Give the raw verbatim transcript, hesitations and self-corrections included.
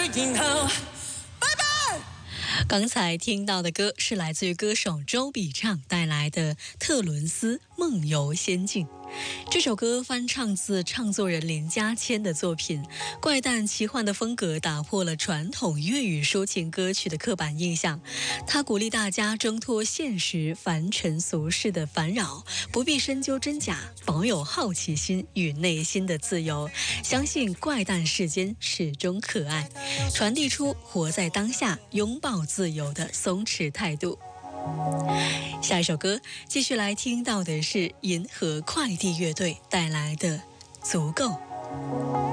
以后。 刚才听到的歌是来自于歌手周笔畅带来的《特伦斯梦游仙境》。这首歌翻唱自唱作人林家谦的作品，怪诞奇幻的风格打破了传统粤语抒情歌曲的刻板印象。他鼓励大家挣脱现实凡尘俗世的烦扰，不必深究真假，保有好奇心与内心的自由，相信怪诞世间始终可爱，传递出活在当下、拥抱自由的松弛态度。下一首歌继续来听到的是银河快递乐队带来的《足够》。